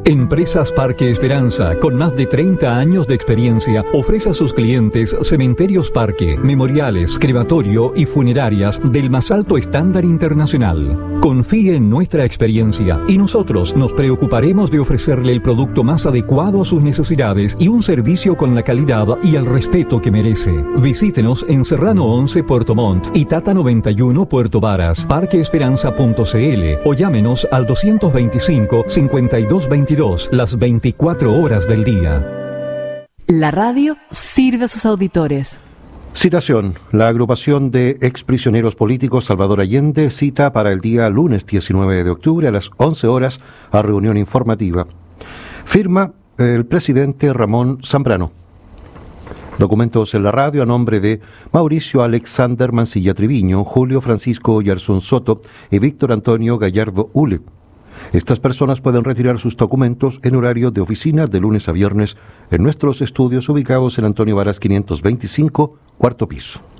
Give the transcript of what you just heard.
Empresas Parque Esperanza, con más de 30 años de experiencia, ofrece a sus clientes cementerios parque, memoriales, crematorio y funerarias del más alto estándar internacional. Confíe en nuestra experiencia y nosotros nos preocuparemos de ofrecerle el producto más adecuado a sus necesidades y un servicio con la calidad y el respeto que merece. Visítenos en Serrano 11 Puerto Montt y Tata 91 Puerto Varas, parqueesperanza.cl o llámenos al 225-5222 las 24 horas del día. La radio sirve a sus auditores. Citación. La agrupación de exprisioneros políticos Salvador Allende cita para el día lunes 19 de octubre a las 11 horas a reunión informativa. Firma el presidente Ramón Zambrano. Documentos en la radio a nombre de Mauricio Alexander Mancilla Triviño, Julio Francisco Oyarzún Soto y Víctor Antonio Gallardo Ule. Estas personas pueden retirar sus documentos en horario de oficina de lunes a viernes en nuestros estudios ubicados en Antonio Varas 525, cuarto piso.